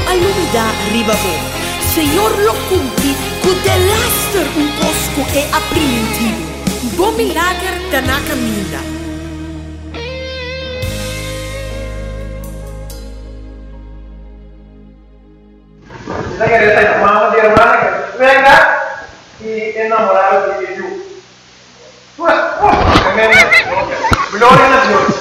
alumida ribabo. Senhor lo cumpri, cu de laster un cosco e aprimentivo. Bom milagre da na caminha. Kita queria estar mamá de irmã, venga e enamorado de Deus. Amém. Glória a Deus.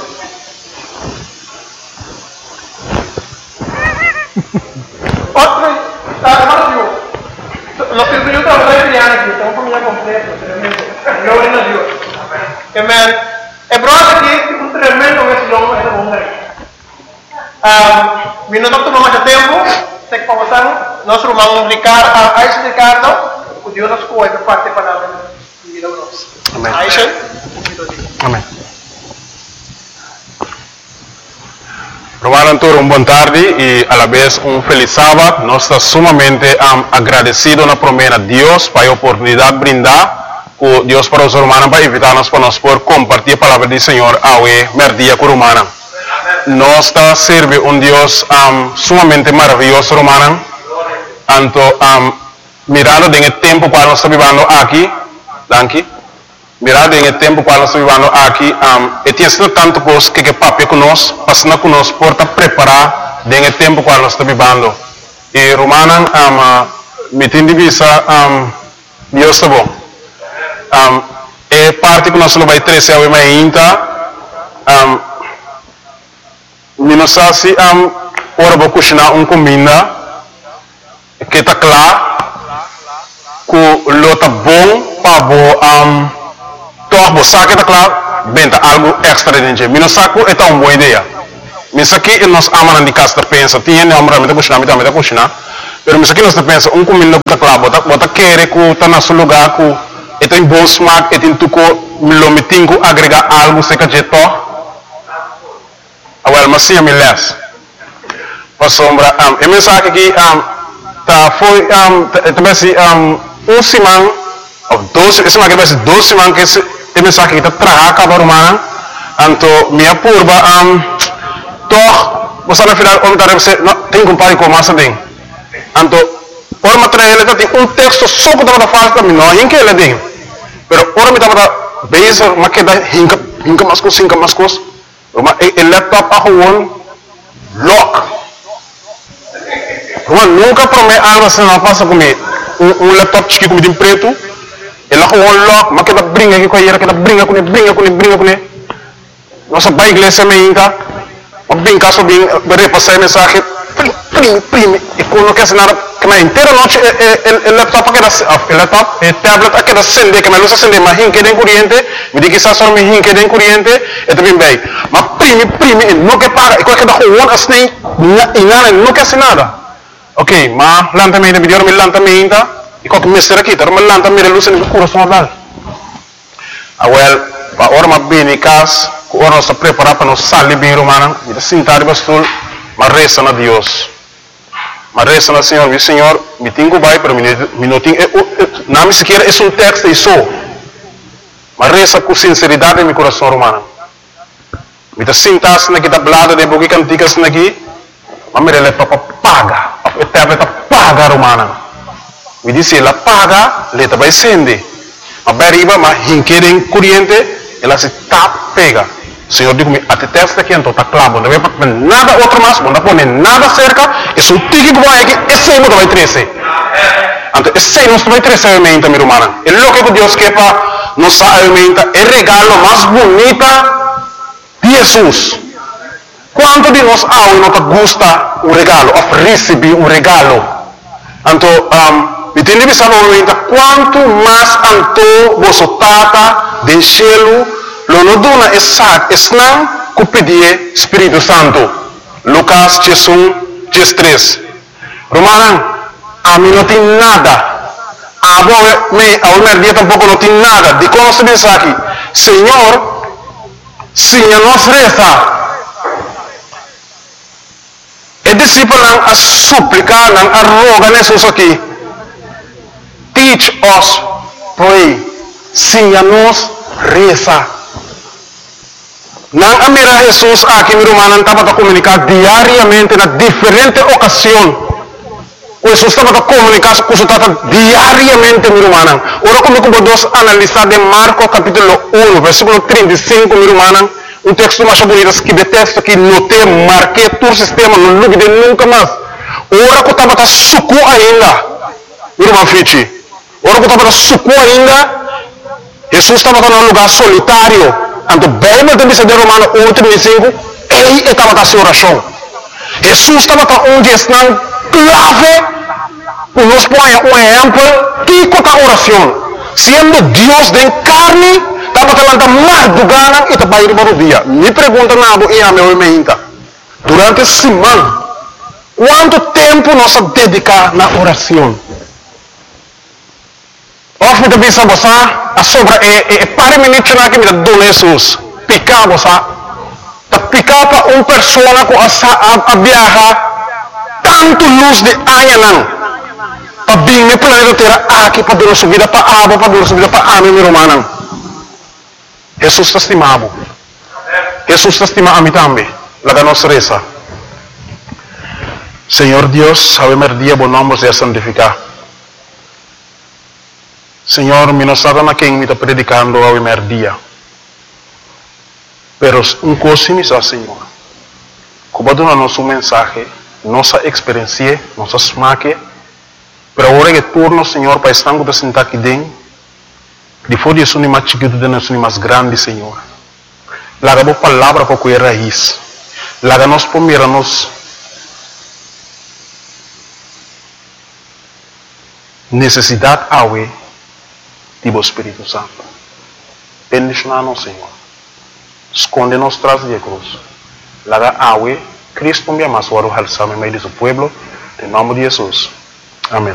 Outro, Marcio. Lo que eu estava falando aqui, então família completa, tremendo. Glória a Deus. Amém. É brother aqui, um tremendo esse longo essa bomba. Minuto tomou mais tempo. Tem que passar nosso irmão Ricardo, Aisha Ricardo, o Deus nos cuida para parte para nós. Amém. Aisha. Amém. Romanos, boa tarde e a la vez feliz sábado. Nós estamos sumamente agradecidos na promessa de Deus para a oportunidade de brindar com Deus para os romanos para invitar-nos para nós por compartilhar a palavra do Senhor ao merdia com romana. Nós estamos servindo Deus sumamente maravilhoso, romana. Então, mirando no tempo que nós estamos vivendo aqui, mirando no tempo que nós estamos vivendo aqui, e tem sido tanto coisa que papai conosco, passando conosco por preparar no tempo que nós estamos vivendo. E romana, me tem de vista, Deus está bom. É parte que nós vamos trazer ao ainda. Minosasi ora vou cozinhar comida que está claro que lo tá bom para bo torbo saque tá claro benta algo extra dentro minosaco é uma boa ideia misaki nós amamos de casa pensa tinha não amamos de cozinhar pero misaki nós pensa comida que tá claro bota querer que tá na seu lugar que tem bom smack e tem tuco lo metingo agregar algo se que jeto Well, mas sim, milhares. Para sombra, a mensagem aqui foi também se semana ou 12, esse aqui vai ser 12 semanas que esse mensagem aqui está trabalhando cada romana. Então, minha curva, toh, você na final, você tem que comparar com massa bem. Então, por material ele tem texto só que está fácil também, não é que ele tem. Pero por me está base, mas que dá hinca mais coisas. El laptop a gewoon lock. Gewoon nunca promete algo assim não passa comigo. Laptop chique comigo em preto. Ele a gewoon lock, mas que da brinca aqui com a que da brinca com ele. Nossa pai igreja me inca. Mas bem caso bem repassar a mensagem. Prime. E quando quer nada que na inteira noite el laptop que da laptop e tablet que da acende que me luz acende mas hinque den corriente me diz que só me hinque den corriente e também bem mas prime não que para e qualquer da gewoon assim e nada não quer nada ok mas lanta me melhor me lanta me ainda e qualquer mestre aqui mas lanta me luz no coração dal well a hora mas bem em casa hora nós preparar para nós sair bem romana e sentar bastul mas resta na Deus. Mas resta na Senhor, meu Senhor, me tenho vai para minutinho. Não me sequer é texto e só. Mas resta com sinceridade em meu coração romano. Me está sentado aqui da blada de boca canticas aqui. Mas me releva para paga. A tablet paga romana. Me disse ela paga, ela vai acender. Mas beriba, mas hinquerem corriente, ela se tap pega. Senhor digo-me, até testa aqui então está claro, não vai pôr nada outro mais, não pôr nada cerca, e se o tique que vai aqui, esse aí não vai trazer. Então, esse aí não vai trazer a alimenta, minha irmã. É o que Deus quer para nos alimenta, é o regalo mais bonito de Jesus. Quanto de nós não gosta o regalo, of receber um regalo. Então, me tem de pensar quanto mais anto você tata de cielo, lo no dona esat esnang ku pedir Espírito Santo. Lucas 3. Romanan, a mim não tem nada. A minha dia tampouco não tem nada. De como se diz aqui, Senhor, se nos reza, e discípulo a suplicar, a rogar Jesus aqui, teach us, pray, se nos reza. Nang amira Jesus aqui, meu irmão, estava a comunicar diariamente na diferente ocasião. Jesus estava a comunicar com o diariamente, meu irmão. Ora, como podemos analisar de Marcos capítulo 1, versículo 35, meu irmão, um texto mais bonito que detesto, que notei, marquei todo o sistema, não lugue de nunca mais. Ora, que estava a suco ainda, meu irmão Fichi. Ora, que estava a suco ainda, Jesus estava em um lugar solitário. Então, bem, mas deve ser de Romano 1:35, ele estava a sua oração. Jesus estava onde está clave, para nos pôr um exemplo, que é a oração. Sendo Deus de carne, estava falando madrugada e estava indo para o dia. Me pergunta nada e a meu irmão, durante a semana, quanto tempo nós dedicamos na oração? Of me bisa você, a sobra para minutos na que me dá Jesus, picar você, picar para uma pessoa que a viajar tanto luz de anha para vir me planeta terra aqui para dar subida para água, para dar subida para a meu irmão. Jesus estimado. Jesus estima a mim também. La nossa reza. Senhor Deus, sabemos dia bom nome seja santificado. Senhor, me nos está quem me está predicando ao primeiro dia. Pero um coisa me diz, Senhor, como dá nosso mensagem, nossa experiência, nossa smaque, pero agora que turno, Senhor, para estar com sentar aqui dentro, depois de isso, mais chiquito, de nós, mais grande, Senhor. Laga a palavra para que raiz. Laga nós primeiro nos necessidade awe do Espírito Santo. Bendicionar-nos, Senhor. Esconde-nos tras de cruz. Laga awe, Cristo me ama, suaro halsame meio de seu pueblo, em nome de Jesus. Amém.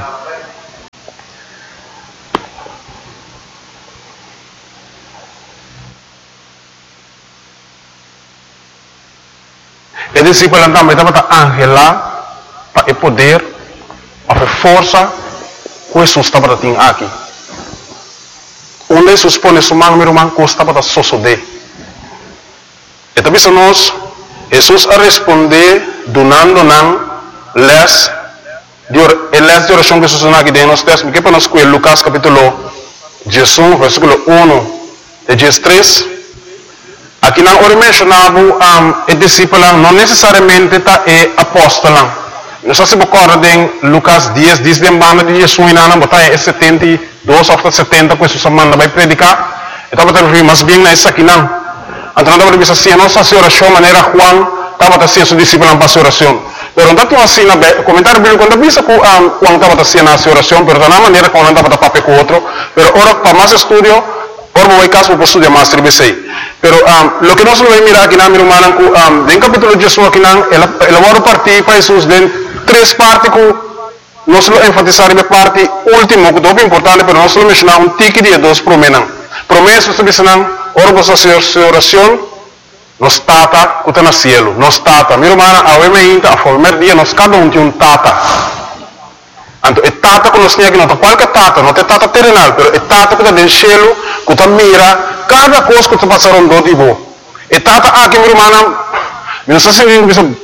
E discípulo também estava angela para o poder, para a força que Jesus estava tendo aqui. Onde Jesus põe sua mão, meu irmão, que estava sosodé. E também nós, Jesus a responder, donando les de oração que Jesus não aqui dentro, nós temos que para nós com Lucas capítulo 18, versículo 1 de 13. Aqui não ora mencionava o discípulo não necessariamente é apóstolo. Nós se recorda em Lucas 10, diz de banda de Jesus na botar é 72 ou 70 que Jesus manda vai predicar. Então vai ter mais bem nessa aqui não. Então não vai ver assim nossa oração maneira Juan estava a ser seu discípulo para a oração. Pero não tinha assim na comentário bíblico quando visa que Juan estava a ser na oração, pero da maneira que não estava a papel com outro. Pero ora para mais estudio, ora vai caso para estudar mais tribesei. Pero lo que nós vamos mirar aqui na minha irmã, em capítulo 18 aqui não, ela vai partir para Jesus de 3 partes que nós vamos enfatizar na parte última, que é muito importante, pero nós vamos mencionar tique de 2 promessas. Promessas que dizem, ora para a oração, nos tata que está no cielo, nos tata. Minha irmã, a primeiro dia, nós cada tem tata. Então, é tata que nós temos aqui, não é qualquer tata, não é tata terrenal, mas é tata que está no cielo, que está mira cada coisa que está passando do tipo. É tata aqui, minha irmã, não sei se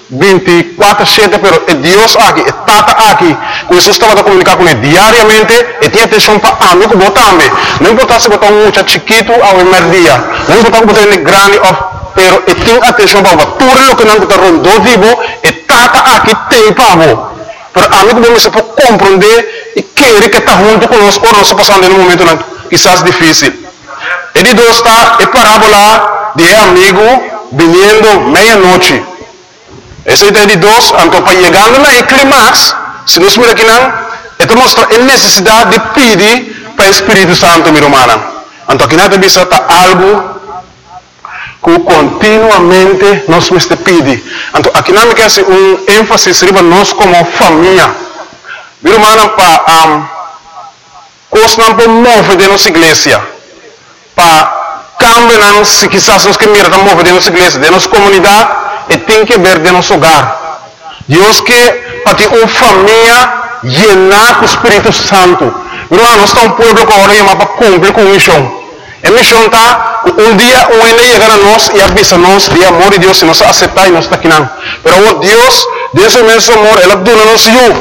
24/7, mas é Deus aqui, é tata aqui, que Jesus estava a comunicar com ele diariamente, e tinha atenção para mim, que também. Não importa se botar um muito chiquito ao primeiro dia, não importa se botar ele grande, pero e tem atenção para tudo o que não está rondando tipo, e tata aqui tem para você. Pero a mim como se pode compreender e querer que está junto conosco ou não está passando em um momento quizás difícil. E de dois está a parábola de amigo vindo meia-noite. Essa é de dois, então para chegando na clímax, se nós miramos aqui não, então mostra a necessidade de pedir para o Espírito Santo, meu irmão. Então aqui nada bisa está algo que continuamente nós temos que pedir. Então, aqui não me quer ser ênfase para nós como família. Meu irmão, para coisas não podemos mover de nossa igreja. Para cambiar, se quizás nós queremos mover de nossa igreja, de nossa comunidade, e tem que ver de nosso hogar. Deus quer para ter uma família llena com o Espírito Santo. Meu irmão, nós estamos um povo que agora chama para cumprir com a missão. A missão está, um dia o ainda chegar a nós e avisa-nos de amor de Deus, se nós aceitar e nós está aqui não. Pero Deus, Deus é imenso amor, Ele dona-nos eu.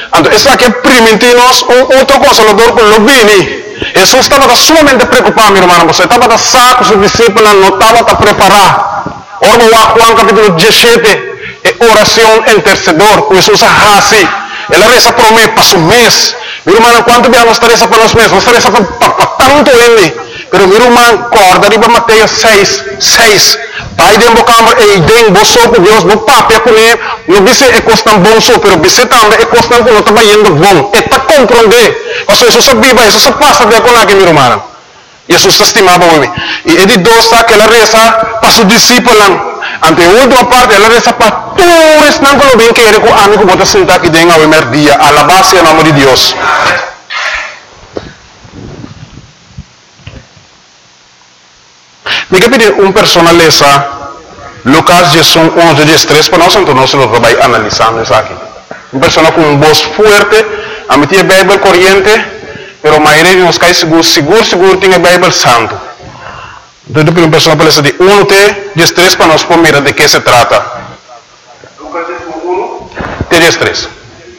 Então, isso aqui permite-nos outro consolador com o bem. Jesus estava sumamente preocupado, meu irmão. Você estava saco, os discípulos não estavam a preparar. Ora, Juan capítulo 17, é oração intercedor, com Jesus assim. Ela reza por mim, para o mês. Meu irmão, quanto bem nós reza para os meses? Nós reza para tanto ele. Mas, meu irmão, corda, riba Mateus 6. Pai de embocambre, e den, boso com Deus, no papel com ele, não disse é costan bom só, mas disse também é costan com não está indo bom. É para compreender. Mas Jesus sabia, Jesus passa de com aqui, meu irmão. Jesus estimava o homem. E ele dosta que ela reza para os discípulos. Ante a última parte, ela reza para todos não que bem que ele com amigo bota sentar aqui dentro ao primeiro dia. Alabasse o nome de Deus. Me pedir persona lesa Lucas 11:13 para nós, então nós vamos analisando isso aqui. Persona com voz forte, a meter a Bíblia corrente, pero a maioria de nós cai seguro tem a Bíblia santo. Então, uma pessoa para lesa de 1:13 para nós mirar de que se trata. Lucas 1, 13.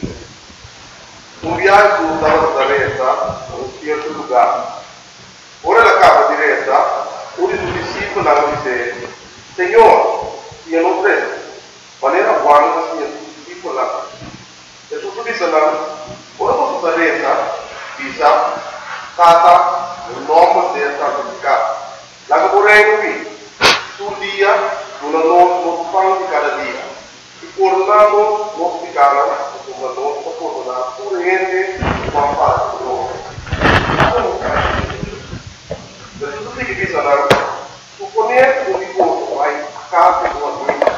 viaje estava da reza a um certo lugar. Ora la capa di reza, uno dei discepoli disse: Senhor, io non credo. Maneira quando sia discepolo lá. Jesus disse lá: ora você reza, diz Tata, o nome de santificado. Lá que porém vi, sul dia, no pão de cada dia. E coronando, nos ficaram, como nós, para coronar, por gente, uma parte do nome. Jesus disse lá: suponer que o divorcio vai a casa de uma coisa,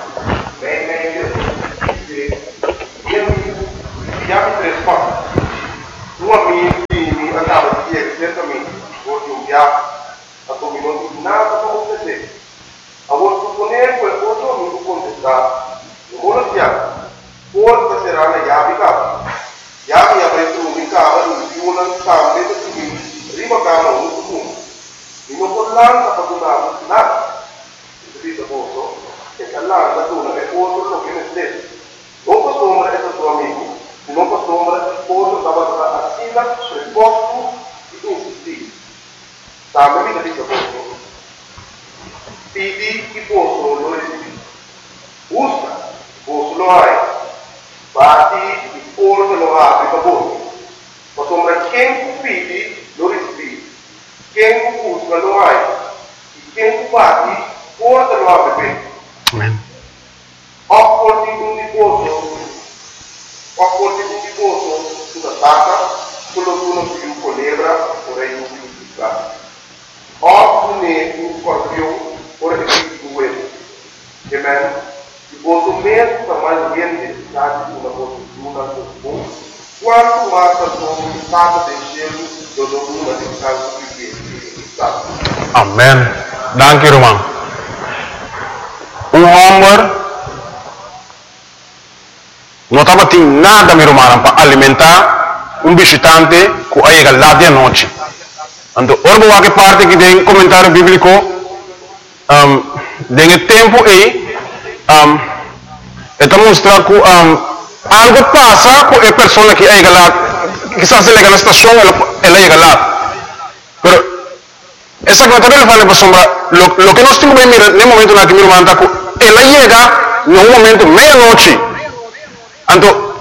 três passos. Um amigo me andava de dia, certamente, hoje um viagem, a dominou de nada para acontecer. Agora, suponer que o outro amigo contestar, no mundo de ano, porta será na llave casa. Llave abre tudo em casa, no viúna, também de subir, rima cama, no mundo. E não pode lançar para donar nada. Dice posso, que lança dona é outro lo que necessita. Não costumbra esse seu amigo, não costumbra outro estava assina, resposto e insistir. Também me dice posso. Pedi e posso lo receber. Busca, posso lo hai. Bate e porta lo abre para você. Costumbra quem pede lo recebe. Quem busca lo hai. E quem bate porta lo abre bem. Amém. Opporti un diposo sulla tacca, quello che uno più colebra, vorrei un più piccato. Oppure un scorpione, vorrei più due. Amen. Diposo mesmo para mais bem necessidade de uma postura comum. Quanto mais a sua estado de gelo, do domínio de casa que está. Amém. Danke, irmão. Homem não estava tendo nada, meu irmão, para alimentar visitante que chega lá de noite. Então, orbo que parte que tem comentário bíblico, tem tempo aí, está mostrando que algo passa com a pessoa que chega lá, quizás ele chega na estação, ela chega lá. Mas, essa comentário ele fala para sombra, lo que nós temos que mirar no momento na que meu irmão está, ela chega no momento meia-noite. Então,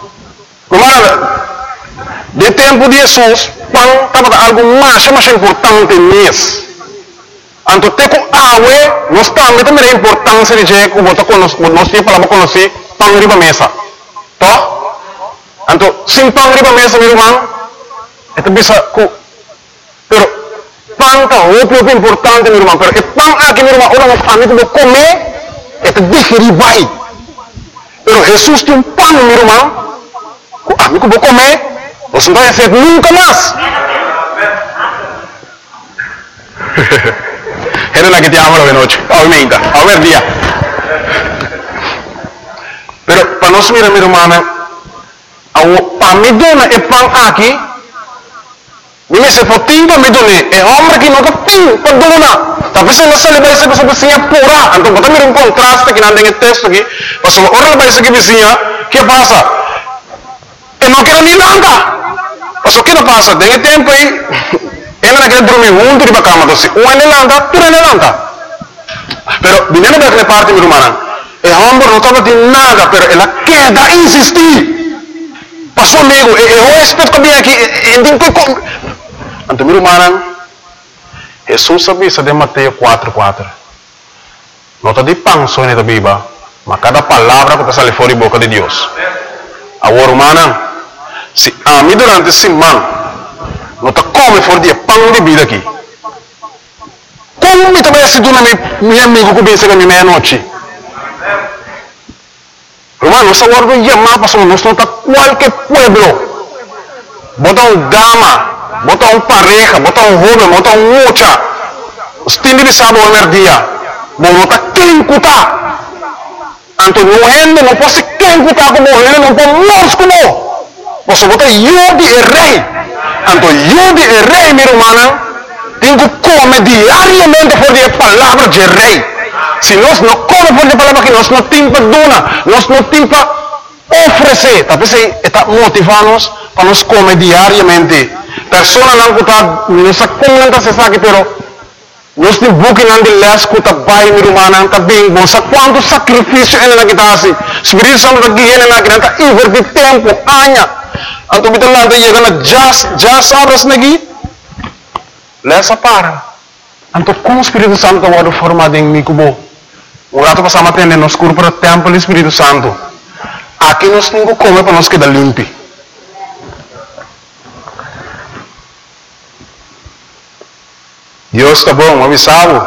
de tempo de Jesus, pão estava algo mais importante mesmo. Então, tem que água, nós também a importância de que nós temos para conhecer pão riba mesa. Tá? Então, sem pão riba mesa, meu irmão, é bisa que, pero pão é muito importante, meu irmão. Pero pão aqui, meu irmão, a gente vai comer, é digerir bem. Pero Jesus tem pão, meu irmão, que a gente vai comer. Você não vai ser nunca mais. Era la que te amo de noche, obviamente, a ver día. Pero para nós mirar, minha irmã, para me dona é pão aqui. Me se potinho para me dona é homem que nunca tem para dona. Tapi se você vai ser pessoa vizinha pura. Então, bota mirar contraste que não tem texto aqui. Mas ora vai ser que vizinha, que passa? É não quero nem lanka. Mas o que não passa? Tem tempo aí, ele não quer dormir junto de cama, então se um é lanka, tu é lanka. Pero, vinendo daquela parte, meu irmão, é homem não estava de nada, pero ela quer insistir. Passou amigo, eu respeito que aqui, então, meu irmão, Jesus sabia de Mateus 4:4. Não está de pão só na Bíblia, mas cada palavra que sai fora da boca de Deus. Agora, irmão, se a mim durante a semana não está come fora de pão de vida aqui. Como me também se tu meu amigo que pensa que é meia-noite? Irmão, nós agora vamos chamar para nós não está qualquer pueblo. Bota dama, bota pareja, bota jovem, bota mucha. Os tindi de sábado ao dia. Não está quem cutar. Então não rende, não pode quem cutar como ele, não pode nós como. Você bota Yudi e rei. Então Yudi e rei, meu irmão, tem que comer diariamente por a palavra de rei. Se nós não comemos por a palavra que nós não temos para donar, nós não temos para oferecer. Talvez está motivando-nos para nós comer diariamente. Pessoas não está, não se comenta se sabe, pero nós temos buque não de les que está bem, meu irmão, está bem bom. Sabe quanto sacrifício ele não está assim? Espírito Santo está aqui, ele não está invertir tempo, anos. Então, kita lá chega na já horas nagi, lesa para. Então, como o Espírito Santo está formado em mim, como o rato passamos a ter nos cursos para o templo do Espírito Santo. Aqui nós temos que comer para nós quedar limpo. Deus está bom, avisado.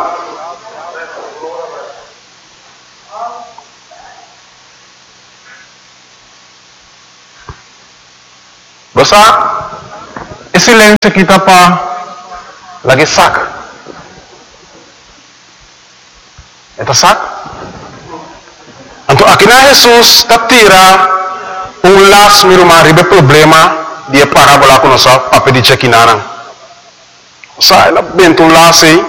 Basta, esse silêncio aqui está para lagi saca. Está saca? Então, aqui na Jesus está tira laço, meu irmão, ribe problema de parábola com nossa papel de chequinana. Sa ela bento laço aí.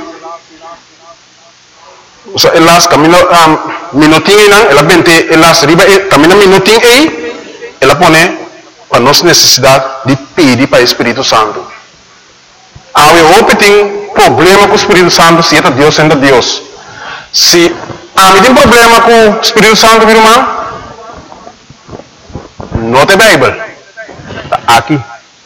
Sa elas camino minutinho não, ela bente elas ribe camino minutinho aí, ela põe para nossa necessidade de pedir para o Espírito Santo. Há tem problema com o Espírito Santo, se é Deus, sendo Deus. Se há tem problema com o Espírito Santo, meu irmão, não tem Bíblia. Está aqui.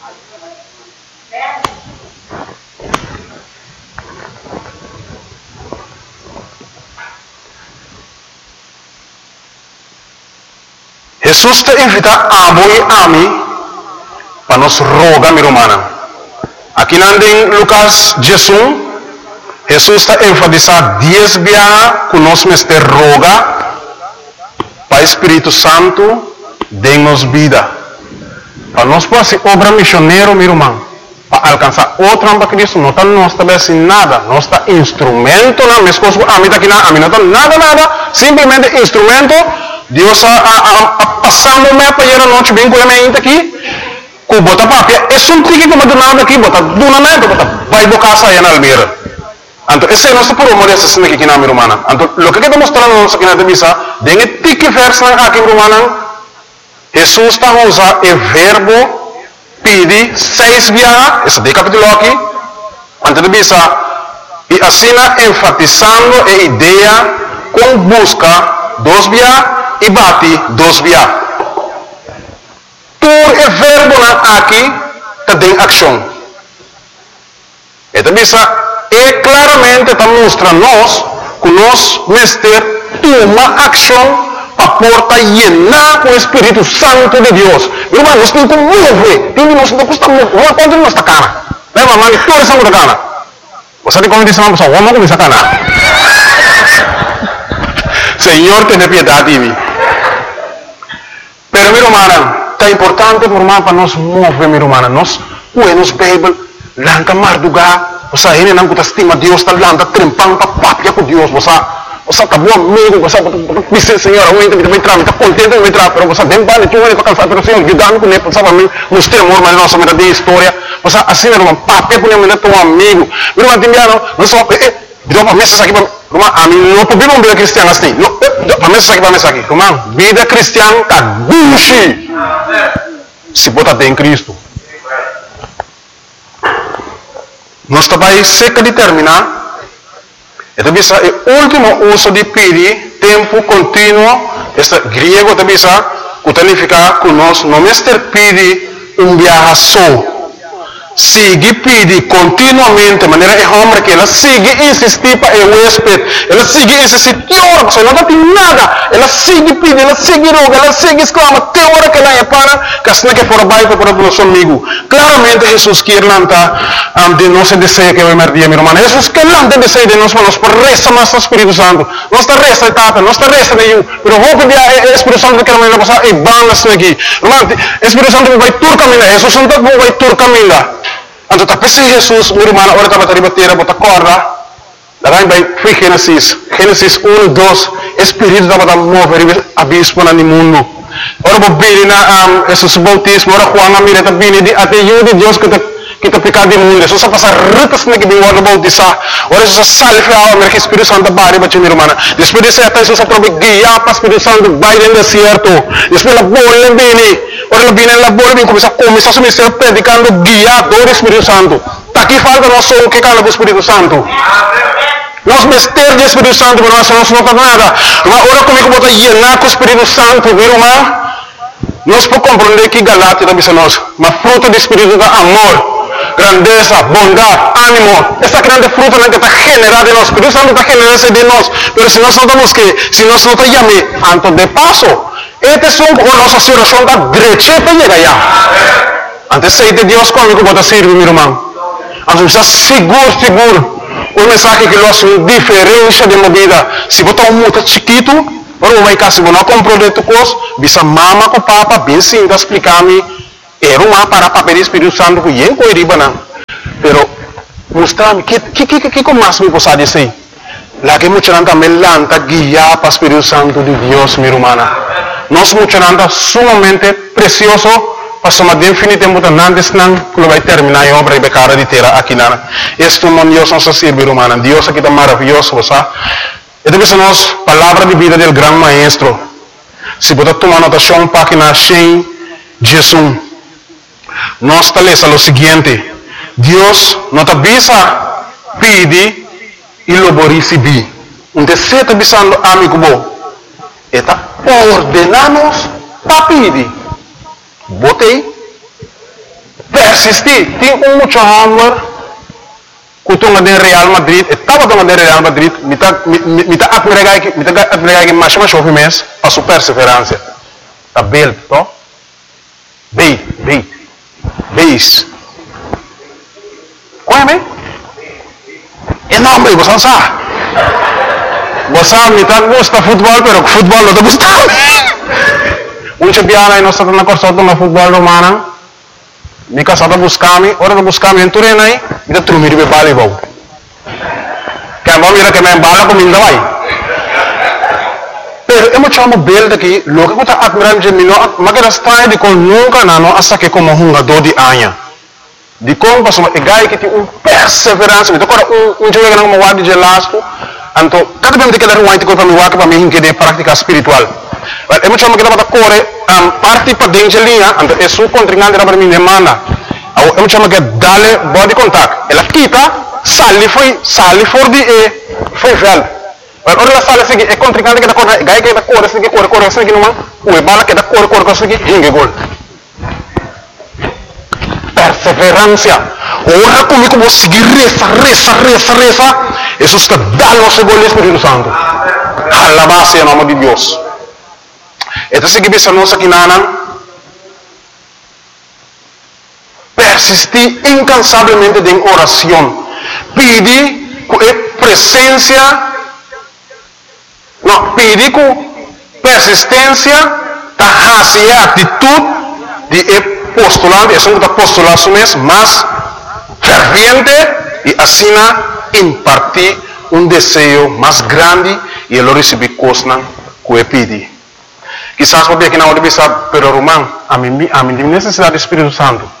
Jesus te invita a voi a mim para nos rogar, meu irmão. Aqui em Lucas 16, Jesus está enfatizando 10 vezes que nós mestre roga para o Espírito Santo dê-nos vida. Para nós poder ser obra missionária, meu irmão, para alcançar outra para Cristo, não está nós também assim nada, nós está instrumento, não, minhas coisas, a mim está aqui, a mim não está nada, simplesmente instrumento. Deus passando me para ir a noite bem com a minha aqui, com bota papel, é só um tique que me nada aqui, bota donamento, bota vai bocar sair na almeira. Então esse é nosso problema dessa cena aqui na minha irmã. Então o que está mostrando nós aqui na missa, dengue tique verso na aqui minha irmã, Jesus está usando o verbo pedir 6 vezes, esse de capítulo aqui, antes de missa, e assim enfatizando a ideia com busca 2 vezes e bate 2 vezes. Por o verbo aqui está em ação. Então, é claramente está mostrando nós que nós mestre toma ação para porta llenar com o Espírito Santo de Deus. Meu irmão, nós temos que mover. Nós não custa mover. Vamos pôr na nossa cara. Leva, mano, toda essa outra cara. Você tem como dizer uma pessoa, vamos começar a cara. Senhor, tenha piedade de mim. Pero, meu irmão, está importante, meu irmão, para nós mover, meu irmão. Nós, nos Bíblia, lanca mardugar, você ainda não estima Deus, está lanca trempando para papia com Deus, você está bom amigo, você diz, Senhor, eu ainda me entrar, está contente de me entrar, pero você vem para tu para cansar, pero Senhor, guiando com ele, sabe, mim, nos temor, mas nossa vida de história, você assim, meu irmão, papia com ele, teu amigo, meu irmão, Timiano, não só, dá uma mesa aqui, irmão, a mim não podemos vida cristã assim, não, para mesa aqui, irmão, vida cristã está gucci. se botar em Cristo. Nós também seca de terminar. Então, o último uso de pedir, tempo contínuo, este grego também significa que nós não pedir viaje só. Sigue pedir continuamente, de maneira que homem que ela sigue insistir para o huésped, ela sigue insistir, Senhor, você não tem nada, ela sigue pedir, ela sigue roga, ela sigue exclama, que hora que ela é para, que assim que for baixo para o nosso amigo. Claramente Jesus quer lançar de nosso desejo que vai merdir, meu irmão. Jesus quer lançar o desejo de nós, mas por resta mais o Espírito Santo, não está resta de tata, não está resta de eu, mas vou pedir o Espírito Santo que ela vai passar e vamos aqui. Irmão, o Espírito Santo vai tur caminhar, Jesus Santo vai tur caminhar. Então, tapi si Jesus, meu irmão, ora estava a bater, bota corda. Daí vai Gênesis 1, 2, Espírito estava a mover abismo no mundo. Ora vou vir na Jesus bautismo, ora Juan a mira também de até de Deus que está pecado no mundo. Jesus passa ritas na que vem ora bautizar. Ora Jesus salve a alma que Espírito Santo bari para meu irmão. Depois de ser Jesus aprove guia para Espírito Santo vai no deserto. Depois a bola vem. Ora ela viene la bola, começa a se ministrar predicando guiado do Espírito Santo. Aqui falta nós só o que cala do Espírito Santo. Nós mistérios do Espírito Santo, mas nós não temos nada. Ora comigo bota llenar com o Espírito Santo, viu, irmão? Nós podemos compreender que Galatia também são nós, mas fruta do Espírito é amor, grandeza, bondade, ânimo. Essa grande fruta que está generada em nós. O Espírito Santo está generando de nós. Mas se nós não estamos que, se nós não estamos antes de passo, este é a nossa situação da direita para chegar lá. Antes de Deus comigo pode servir, meu irmão. Antes está seguro. O mensagem que nós diferença de movida. Se botar muito chiquito, ou vai cá, se você não comprou de tu coisa, bisa mama com papa, bem sim, explicar-me. Era uma para papel do Espírito Santo que eu não riba não. Pero mostrar-me que mais me possa dizer. Lá que muita gente me lanta guiar para o Espírito Santo de Deus, minha irmã. Nós muita gente sumamente precioso, passamos definitivamente antes não que vai terminar a obra e becara de terra aqui na. Este é Deus nos serve, irmã. Deus aqui está maravilhoso, sabe? E depois nós palavra de vida do grande maestro. Se você tomar anotação página 100, Jesus. Nós está lendo o seguinte: Deus nos avisa, pede e logo receber. Então, se está avisando amigo bom, está ordenamos para pedir. Botei, persistir. Tem muito amor. Kutunga de Real Madrid, estava tomando de Real Madrid, me está admirando mais chove mês para sua perseverança. Está bem, to? Beis. Qual é, me? É nome, você sabe? Você me está gosta futebol, pero futebol não está gostando. Muita piada e nós estamos na corção do futebol romano. Me casada buscar-me, ora de buscar-me em Turena aí, me dá trumir de voleibol. Que a mão mira que me embala com minha vai. Pero eu me chamo bel daqui, logo que está admirando de mim, mas que está de com nunca não, hasta que como jogador de anha. De como passou, é gai que tem perseverança, me toca jogo que não me guarda de lasco, então cada vez que ele vai para me guarda para mim que de prática espiritual. Eu me chamo que estava corre parte para dentro de linha, então é sua contrincante para mim demanda. Eu me chamo que dale body contact. Ela quita, sale for de foi velho. Ora ela sale assim, é contrincante que está corre, gai que está corre assim que não, o bala que está corre assim que hinge gol. Perseverança. Ora comigo vou seguir reza. Isso está dando o seu gol Espírito Santo. Alabado em nome de Deus. Então, se você não sabe nada, persistir incansavelmente em oração. Pedir com presença, pedir com persistência, a atitude de postulante, é um postulado mesmo, mas ferviente e assim impartir um desejo mais grande e ele receber coisas que pedir. Quizás porque aqui na hora de pensar, pero Román, a mim tem necessidade do Espírito Santo.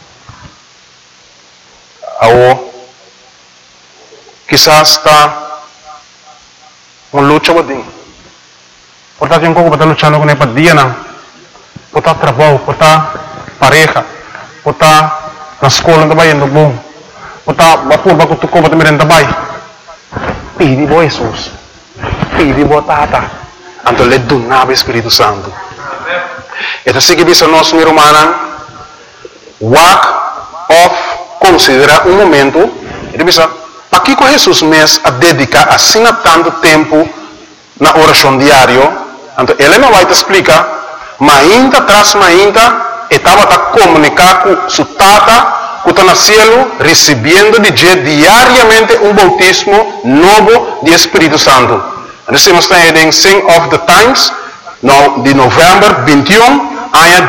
Ou quizás está uma luta com ele. Portanto, tem um pouco para estar lutando com ele para dia, não. Para estar trabalho, para pareja, ou tá na escola também indo bom, ou tá vapor para tu compra também também. Pedi bo Jesus, pedi bo Tata, então lhe donava o Espírito Santo. Então se que bisa nós meu irmão, walk off, considera momento, ele bisa, para que com Jesus mesmo a dedicar assim tanto tempo na oração diária, então ele não vai te explicar, mas ainda atrás, estava a comunicar com sua Tata, que está no céu, recebendo diariamente bautismo novo de Espírito Santo. Nós estamos em Sing of the Times, de novembro 21, ano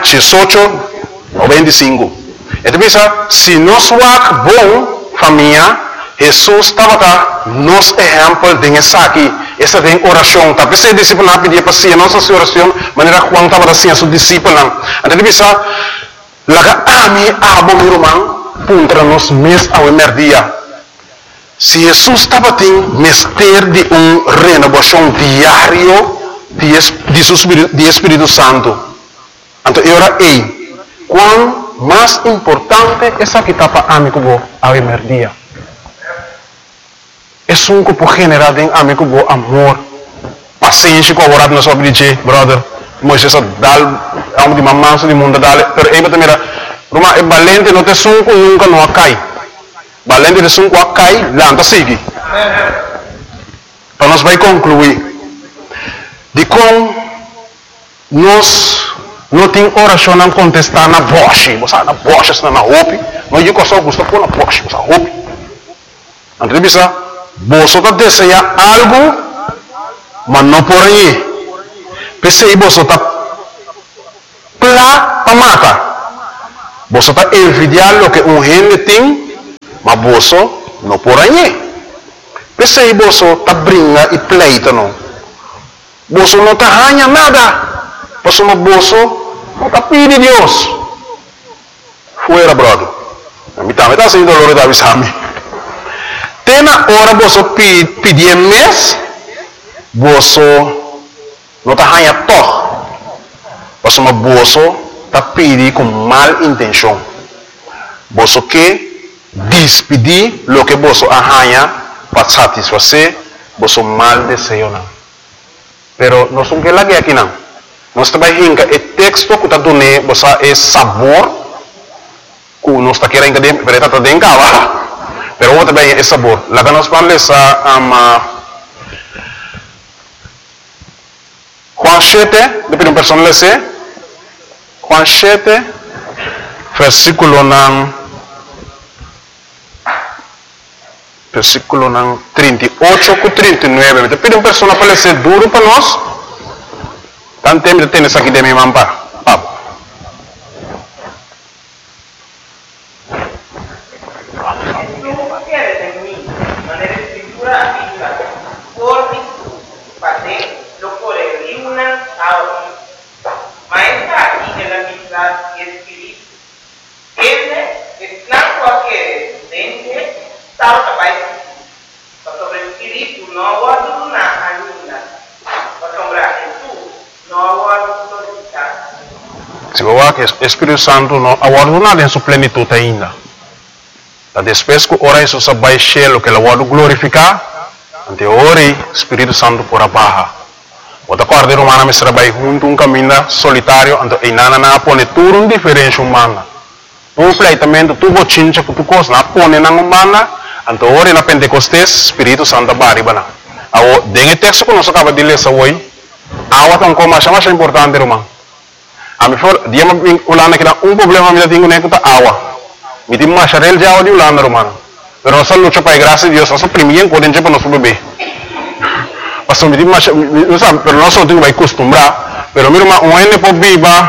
1895. Então, se nós somos bom, família, Jesus estava nos exemplo de essa aqui, essa de oração. Tá pensando discípulo não pedia para si a nossa oração, maneira Juan estava assim a seu discípulo. Então bisa, laga ami abo meu irmão, puntra nos mês ao emerdia. Se Jesus estava tendo mestre de renovação diário de Espírito Santo, então era quão mais importante essa que estava amigo ao emerdia. É um grupo generado em amigo bo amor, paciência, colaborado na sua vida, brother. Moisés dal, amo de mamãe, de mundo dale, pero aí também era, Roma é valente, não tem sunco nunca não cai. Valente de sunco cai, lá não sigue. Para nós vai concluir, de como nós não tem oração não contestar na voz, você na voz, você na roupa, não eu só gosto pôr na voz, você roupa. Então bisa você está desejando algo, mas não por aí. Você está para matar. Você está envidiando o que gente tem, mas você não por aí. Você está brincando e pleita não. Você não está ganhando nada. Você não está pedindo Deus. Fuera, brother. A mim também está sendo doloroso da avisar-me. Tem na hora você pedir mês, você não está ganhando todo. Você está pedindo com mal intenção. Você quer despedir o que você ganha para satisfazer você mal desejo. Pero nós não queremos aqui não. Nós também temos o texto que está dando você é sabor que nós está querendo que está dentro. Pero vos también es sabor. La que nos parla es Juan 7, de una persona le sé. Juan 7, versículo 38 con 39. Te pido una persona para le ser duro para nos. Tan tempo tienes aquí de mi mamá. Se você que o Espírito Santo não aguarda em sua plenitude ainda. Depois que ora isso vai cheio que ele vai glorificar, ante ora o Espírito Santo por abaixo. Outra corda humana me vai junto caminho solitário, ante e nana pone tudo diferente humana. Completamente tu bochincha que tu coisa na pone na humana, ante ora na Pentecostes Espírito Santo baribana. Ao dengue texto que nós acaba de ler hoje, awa tão como mais importante irmão. A mim for dia me ulana que problema me tenho nem que awa. Me tem mais real já de ulana irmão. Pero nós luta para graça de Deus, nós primeiro podem para nosso bebê. Pastor me tem mais, não sabe, pero nós não temos que acostumbrar. Pero meu irmão, um ene por viva.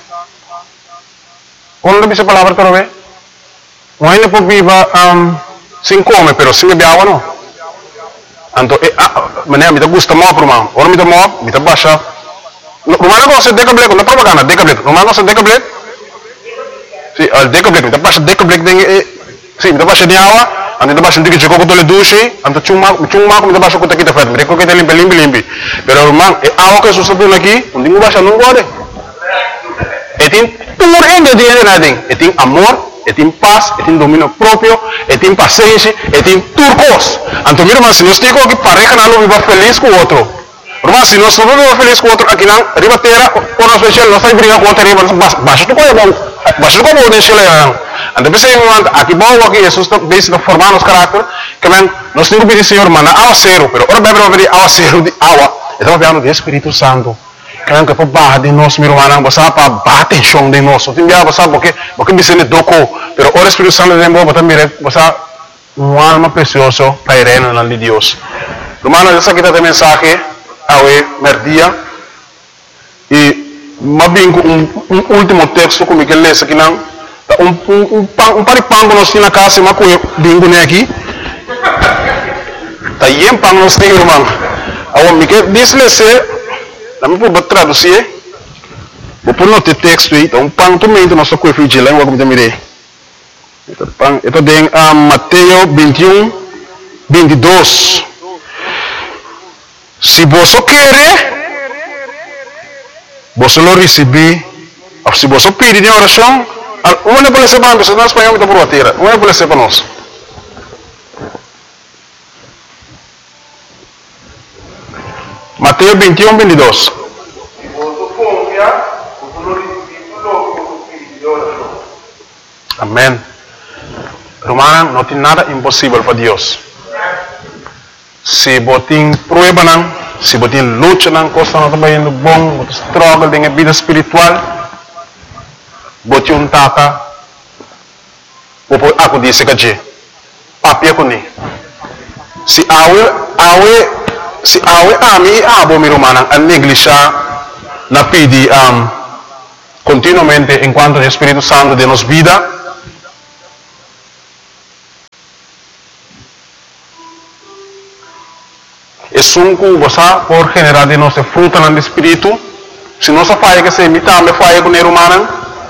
Quando dice palavra para ver? Um ene por viva sem comer, pero sem beber água não. Então, mané me gusta mais irmão. Ora me dá baixa. Rumah ko sa decablet, na propaganda decablet. Rumah ko sa decablet. Si, al decablet, kita pas decablet ding si, kita pas di awa, ando pas hindi ko ko tole dushi, ando chuma ko kita pas ko kita fet. Mereka kita limpi. Pero rumah awa ko susunod lagi, hindi mo ba siya nung gode. tem tudo ingrediente na dentro. E tem amor, e tem paz, e tem domínio próprio, e tem paciência, e tem tudo coisa. Então, meu irmão, se nós temos que pareja não viva feliz com o outro. Irmão, se nós não vivemos feliz com o outro, aqui não, riba terra, por nós fechar, nós estamos brigando com o outro, baixa tu coisa bom, baixa tu coisa bom, deixa ele. Então, pensei, aqui bom, aqui Jesus está bem formar nosso caráter, que nós temos que pedir, Senhor, mano, água zero, pero ora bebe pedir água zero de água, estamos falando do Espírito Santo. Kaya que para barra de nós, meu irmão, você para bater chão de nós. Tem dia você porque me sente doco, pero o Espírito Santo de Deus, você uma alma preciosa para ir no nome de Deus. Irmão, essa aqui está a mensagem ao merdia e mas bem um último texto como que lê aqui não, um paripango nós na casa, mas com bingo né aqui. Tá aí pang nós tem irmão. Ao me que diz Nami po traduzir, vou pôr no texto aí, então pang também do nosso coelho de língua como também. Ito din Mateo 21, 22. Se você quer, você lo receber. Se você pedir em oração, uma pode ser para nós, nós espanhol está por a terra, uma pode ser para nós. Mateo 21, 22. Amém. Romana, não tem nada impossível para Deus. Se você tem prueba, se você tem luta, coisa não está indo bom, você struggle com a vida espiritual, você um tata, aku disse que papi com ele. Se awe ami abo mi romana a neglijar na pedi continuamente enquanto o Espírito Santo de nos vida. Es un cosa por generar de nossa fruta no espírito. Se nossa falha que se imita me falha com o humano,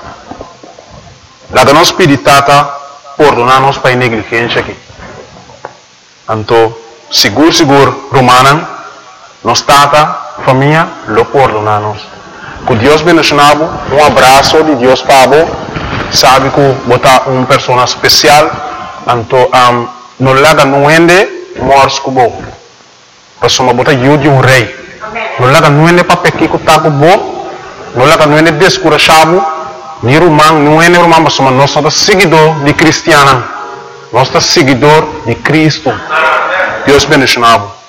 la nos spiritata por donar-nos para negligência aqui. Então, seguro romana, nos tata família lo por donar-nos. Que Deus bendicionado, abraço de Deus para sabe que botar uma pessoa especial, então não laga no ende mors kubo. Pessoa botar de um rei. Não laga no ende para pequeno que tá kubo, não laga no ende descurachado, ni romano, não ende romano, pessoa nós somos seguidor de cristiana, nós somos seguidor de Cristo. Deus bendicionado.